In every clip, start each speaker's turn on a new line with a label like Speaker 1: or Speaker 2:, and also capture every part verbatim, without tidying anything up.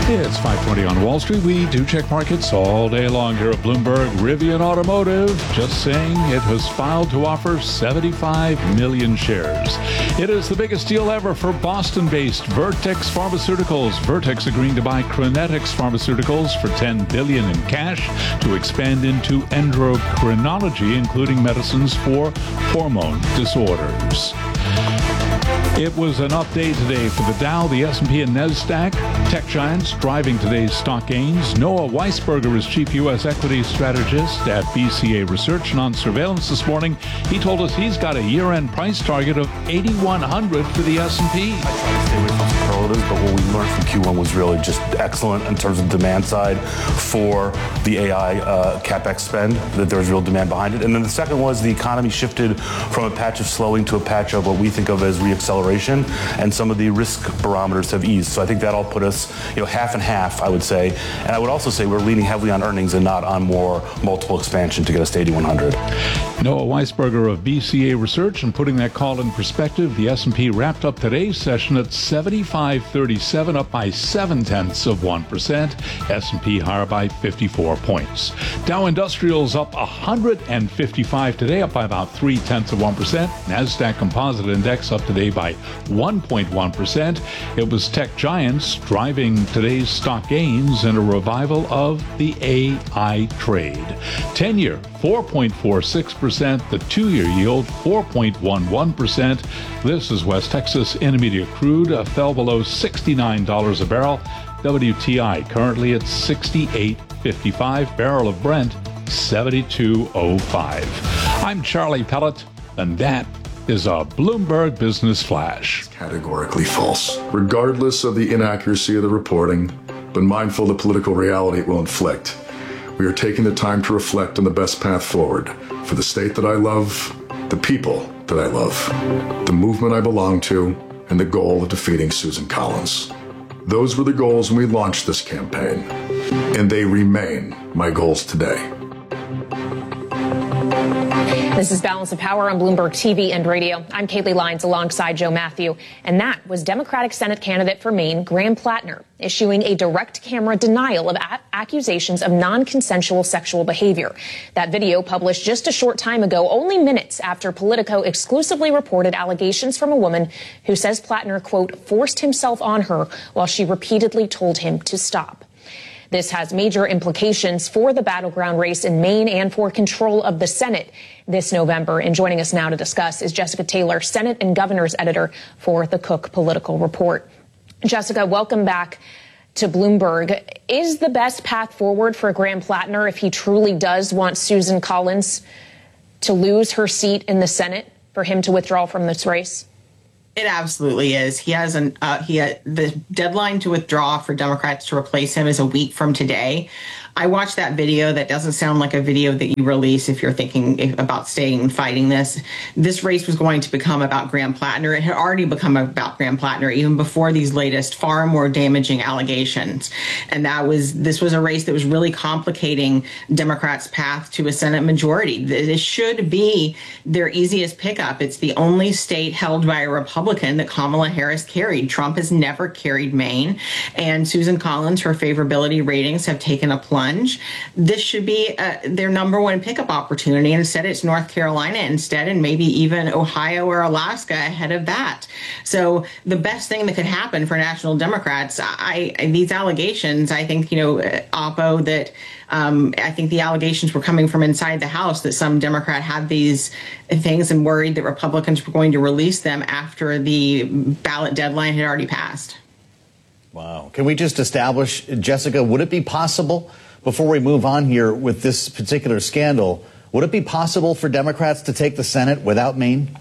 Speaker 1: It's five twenty on Wall Street. We do check markets all day long here at Bloomberg. Rivian Automotive just saying it has filed to offer seventy-five million shares. It is the biggest deal ever for Boston-based Vertex Pharmaceuticals. Vertex agreeing to buy Crinetics Pharmaceuticals for ten billion dollars in cash to expand into endocrinology, including medicines for hormone disorders. It was an update today for the Dow, the S and P, and NASDAQ. Tech giants driving today's stock gains. Noah Weisberger is chief U S equity strategist at B C A Research, and on surveillance this morning, he told us he's got a year-end price target of eighty-one hundred for the S and P.
Speaker 2: I try to stay away from superlatives, but what we learned from Q one was really just excellent in terms of demand side for the A I uh, CapEx spend, that there was real demand behind it. And then the second was the economy shifted from a patch of slowing to a patch of what we think of as reacceleration, and some of the risk barometers have eased. So I think that all put us, you know, half and half, I would say. And I would also say we're leaning heavily on earnings and not on more multiple expansion to get us to eighty-one hundred.
Speaker 1: Noah Weisberger of B C A Research, and putting that call in perspective, the S and P wrapped up today's session at seventy-five thirty-seven, up by seven tenths of one percent. S and P higher by fifty-four points. Dow Industrials up one hundred fifty-five today, up by about three tenths of one percent. NASDAQ Composite Index up today by one point one percent. It was tech giants driving today's stock gains and a revival of the A I trade. ten-year, four point four six percent. The two-year yield, four point one one percent. This is West Texas Intermediate Crude, uh, fell below sixty-nine dollars a barrel. W T I currently at sixty-eight fifty-five. Barrel of Brent, seventy-two oh five. I'm Charlie Pellet, and that is a Bloomberg Business Flash.
Speaker 3: Categorically false, regardless of the inaccuracy of the reporting, but mindful of the political reality it will inflict. We are taking the time to reflect on the best path forward for the state that I love, the people that I love, the movement I belong to, and the goal of defeating Susan Collins. Those were the goals when we launched this campaign, and they remain my goals today.
Speaker 4: This is Balance of Power on Bloomberg T V and radio. I'm Kaylee Lyons alongside Joe Matthew. And that was Democratic Senate candidate for Maine, Graham Plattner, issuing a direct camera denial of a- accusations of non-consensual sexual behavior. That video, published just a short time ago, only minutes after Politico exclusively reported allegations from a woman who says Plattner, quote, forced himself on her while she repeatedly told him to stop. This has major implications for the battleground race in Maine and for control of the Senate this November. And joining us now to discuss is Jessica Taylor, Senate and Governor's editor for the Cook Political Report. Jessica, welcome back to Bloomberg. Is the best path forward for Graham Plattner, if he truly does want Susan Collins to lose her seat in the Senate, for him to withdraw from this race?
Speaker 5: It absolutely is. He has an uh, he had, the deadline to withdraw for Democrats to replace him is a week from today. I watched that video. That doesn't sound like a video that you release if you're thinking about staying and fighting this. This race was going to become about Graham Plattner. It had already become about Graham Plattner even before these latest, far more damaging allegations. And that was this was a race that was really complicating Democrats' path to a Senate majority. This should be their easiest pickup. It's the only state held by a Republican that Kamala Harris carried. Trump has never carried Maine, and Susan Collins, her favorability ratings have taken a plunge. This should be uh, their number one pickup opportunity. Instead, it's North Carolina instead, and maybe even Ohio or Alaska ahead of that. So the best thing that could happen for National Democrats, I, these allegations, I think, you know, Oppo, that um, I think the allegations were coming from inside the House, that some Democrat had these things and worried that Republicans were going to release them after the ballot deadline had already passed.
Speaker 6: Wow. Can we just establish, Jessica, would it be possible, before we move on here with this particular scandal, would it be possible for Democrats to take the Senate without Maine?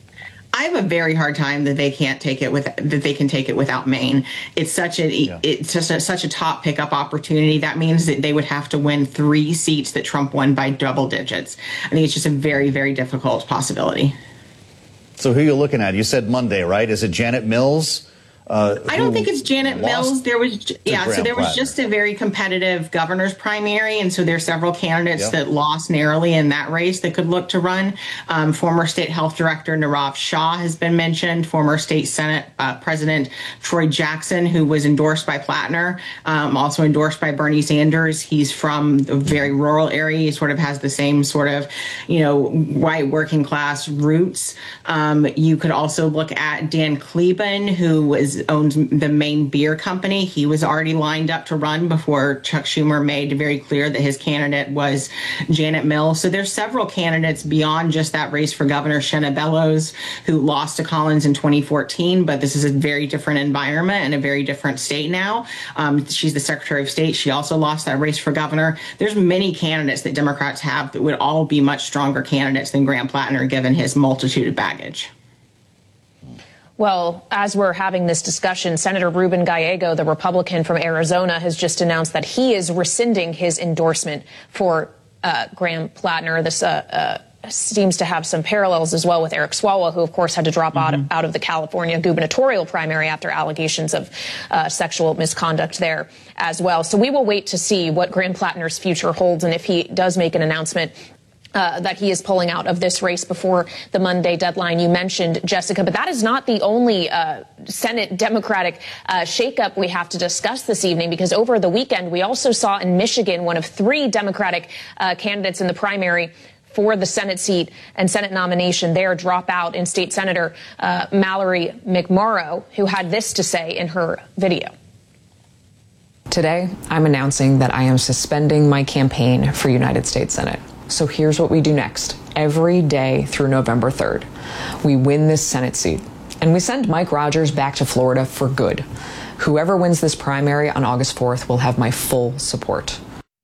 Speaker 5: I have a very hard time that they can't take it with that they can take it without Maine. It's such a yeah. it's just a, such a top pickup opportunity. That means that they would have to win three seats that Trump won by double digits. I think it's just a very, very difficult possibility.
Speaker 6: So who are you looking at? You said Monday, right? Is it Janet Mills Uh,
Speaker 5: I don't think it's Janet Mills. There was, yeah, so there was
Speaker 6: Plattner.
Speaker 5: just a very competitive governor's primary, and so there's several candidates
Speaker 6: Yep.
Speaker 5: that lost narrowly in that race that could look to run. Um, former state health director Nirav Shah has been mentioned. Former state Senate uh, President Troy Jackson, who was endorsed by Plattner, um, also endorsed by Bernie Sanders. He's from a very rural area. He sort of has the same sort of, you know, white working class roots. Um, you could also look at Dan Kleben, who was owns the Maine Beer Company. He was already lined up to run before Chuck Schumer made very clear that his candidate was Janet Mills. So there's several candidates beyond just that race for Governor. Shenna Bellows, who lost to Collins in twenty fourteen, but this is a very different environment and a very different state now. Um, she's the Secretary of State. She also lost that race for governor. There's many candidates that Democrats have that would all be much stronger candidates than Graham Plattner, given his multitude of baggage.
Speaker 4: Well, as we're having this discussion, Senator Ruben Gallego, the Republican from Arizona, has just announced that he is rescinding his endorsement for uh, Graham Plattner. This uh, uh, seems to have some parallels as well with Eric Swalwell, who, of course, had to drop mm-hmm. out, out of the California gubernatorial primary after allegations of uh, sexual misconduct there as well. So we will wait to see what Graham Plattner's future holds, and if he does make an announcement Uh, that he is pulling out of this race before the Monday deadline. You mentioned, Jessica, but that is not the only uh, Senate Democratic uh, shakeup we have to discuss this evening, because over the weekend we also saw in Michigan one of three Democratic uh, candidates in the primary for the Senate seat and Senate nomination there drop out in State Senator uh, Mallory McMorrow, who had this to say in her video.
Speaker 7: Today, I'm announcing that I am suspending my campaign for United States Senate. So here's what we do next. Every day through November third, we win this Senate seat, and we send Mike Rogers back to Florida for good. Whoever wins this primary on August fourth will have my full support.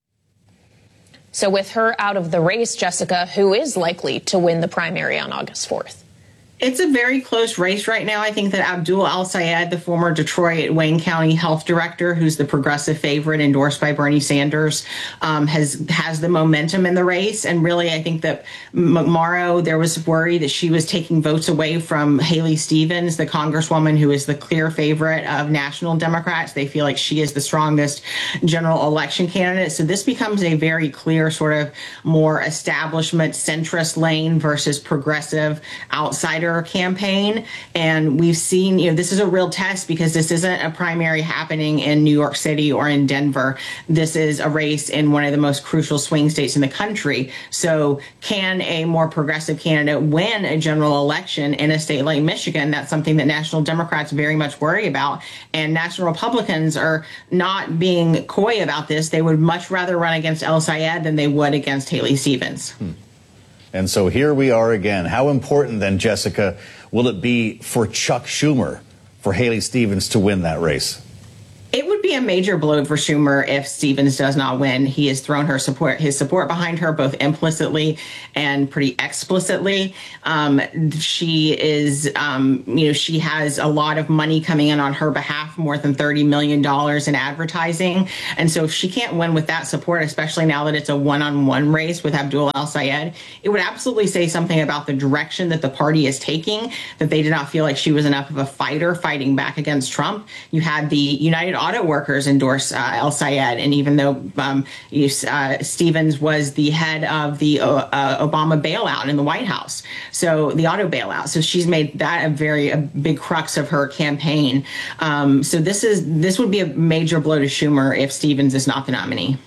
Speaker 4: So with her out of the race, Jessica, who is likely to win the primary on August fourth?
Speaker 5: It's a very close race right now. I think that Abdul El-Sayed, the former Detroit Wayne County health director, who's the progressive favorite endorsed by Bernie Sanders, um, has has the momentum in the race. And really, I think that McMorrow, there was worry that she was taking votes away from Haley Stevens, the congresswoman who is the clear favorite of national Democrats. They feel like she is the strongest general election candidate. So this becomes a very clear sort of more establishment centrist lane versus progressive outsider campaign. And we've seen, you know, this is a real test because this isn't a primary happening in New York City or in Denver. This is a race in one of the most crucial swing states in the country. So can a more progressive candidate win a general election in a state like Michigan? That's something that national Democrats very much worry about. And national Republicans are not being coy about this. They would much rather run against El-Sayed than they would against Haley Stevens.
Speaker 6: Hmm. And so here we are again. How important then, Jessica, will it be for Chuck Schumer, for Haley Stevens to win that race?
Speaker 5: It would be a major blow for Schumer if Stevens does not win. He has thrown her support, his support behind her, both implicitly and pretty explicitly. Um, she is, um, you know, she has a lot of money coming in on her behalf, more than thirty million dollars in advertising. And so if she can't win with that support, especially now that it's a one-on-one race with Abdul El-Sayed, it would absolutely say something about the direction that the party is taking, that they did not feel like she was enough of a fighter fighting back against Trump. You had the United Auto Workers endorse uh, El-Sayed, and even though um, you, uh, Stevens was the head of the uh, Obama bailout in the White House, so the auto bailout, so she's made that a very a big crux of her campaign. Um, so this is this would be a major blow to Schumer if Stevens is not the nominee.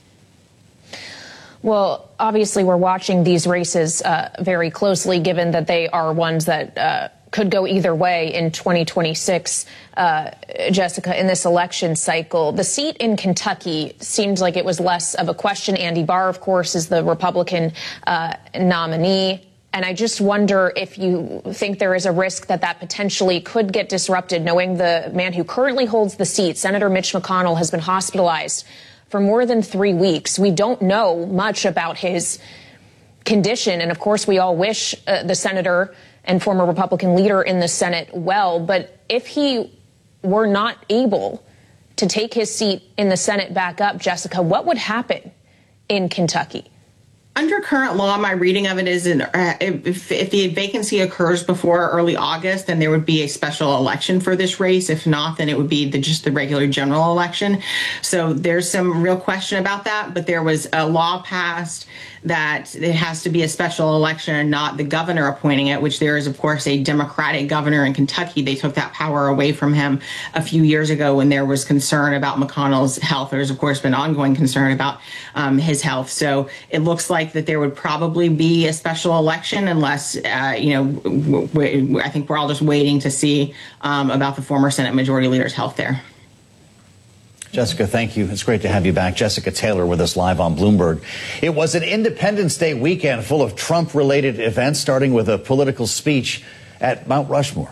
Speaker 4: Well, obviously, we're watching these races uh, very closely, given that they are ones that uh, could go either way in twenty twenty-six, uh, Jessica, in this election cycle. The seat in Kentucky seems like it was less of a question. Andy Barr, of course, is the Republican uh, nominee. And I just wonder if you think there is a risk that that potentially could get disrupted, knowing the man who currently holds the seat, Senator Mitch McConnell, has been hospitalized for more than three weeks. We don't know much about his condition. And of course, we all wish uh, the senator and former Republican leader in the Senate well. But if he were not able to take his seat in the Senate back up, Jessica, what would happen in Kentucky?
Speaker 5: Under current law, my reading of it is in, uh, if, if the vacancy occurs before early August, then there would be a special election for this race. If not, then it would be the, just the regular general election. So there's some real question about that. But there was a law passed that it has to be a special election and not the governor appointing it, which there is, of course, a Democratic governor in Kentucky. They took that power away from him a few years ago when there was concern about McConnell's health. There's, of course, been ongoing concern about um, his health. So it looks like that there would probably be a special election unless, uh, you know, w- w- I think we're all just waiting to see um, about the former Senate Majority Leader's health there.
Speaker 6: Jessica, thank you. It's great to have you back. Jessica Taylor with us live on Bloomberg. It was an Independence Day weekend full of Trump-related events, starting with a political speech at Mount Rushmore.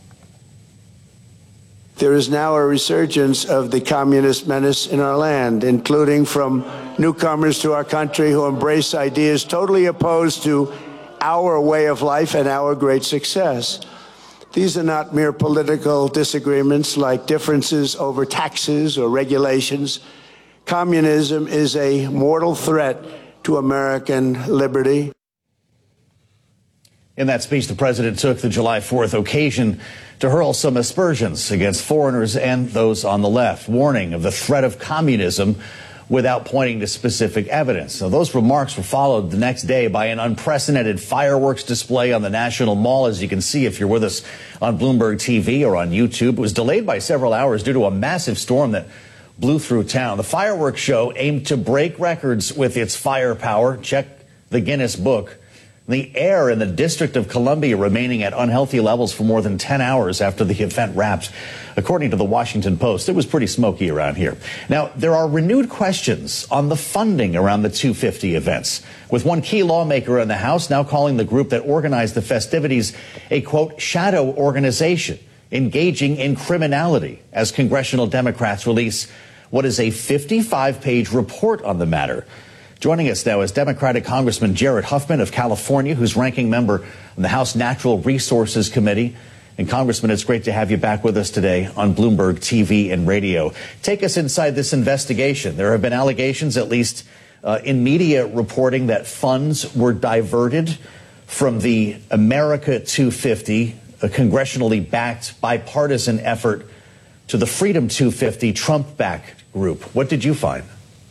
Speaker 8: There is now a resurgence of the communist menace in our land, including from newcomers to our country who embrace ideas totally opposed to our way of life and our great success. These are not mere political disagreements like differences over taxes or regulations. Communism is a mortal threat to American liberty.
Speaker 6: In that speech, the president took the July fourth occasion to hurl some aspersions against foreigners and those on the left, warning of the threat of communism without pointing to specific evidence. Now, those remarks were followed the next day by an unprecedented fireworks display on the National Mall, as you can see if you're with us on Bloomberg T V or on YouTube. It was delayed by several hours due to a massive storm that blew through town. The fireworks show aimed to break records with its firepower. Check the Guinness Book. The air in the District of Columbia remaining at unhealthy levels for more than ten hours after the event wrapped. According to the Washington Post, it was pretty smoky around here. Now, there are renewed questions on the funding around the two fifty events, with one key lawmaker in the House now calling the group that organized the festivities a, quote, shadow organization engaging in criminality, as congressional Democrats release what is a fifty-five page report on the matter. Joining us now is Democratic Congressman Jared Huffman of California, who's ranking member of the House Natural Resources Committee. And Congressman, it's great to have you back with us today on Bloomberg T V and radio. Take us inside this investigation. There have been allegations, at least uh, in media reporting, that funds were diverted from the America two fifty, a congressionally backed bipartisan effort, to the Freedom two fifty Trump-backed group. What did you find?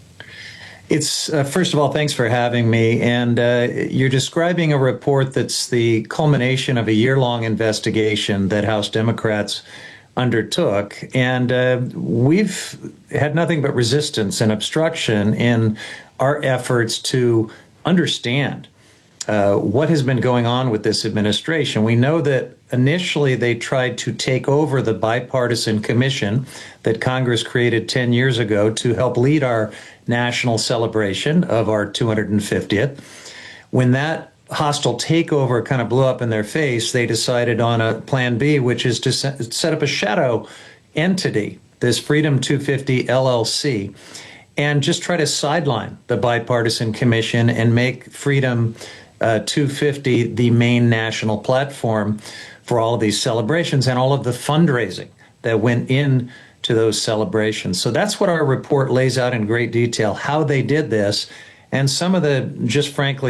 Speaker 9: It's uh, first of all, thanks for having me. And uh, you're describing a report that's the culmination of a year-long investigation that House Democrats undertook. And uh, we've had nothing but resistance and obstruction in our efforts to understand uh, what has been going on with this administration. We know that initially they tried to take over the bipartisan commission that Congress created ten years ago to help lead our national celebration of our two hundred fiftieth. When that hostile takeover kind of blew up in their face, they decided on a plan B, which is to set up a shadow entity, this Freedom two fifty L L C, and just try to sideline the bipartisan commission and make Freedom uh, two fifty the main national platform for all of these celebrations and all of the fundraising that went in to those celebrations. So that's what our report lays out in great detail, how they did this, and some of the, just frankly,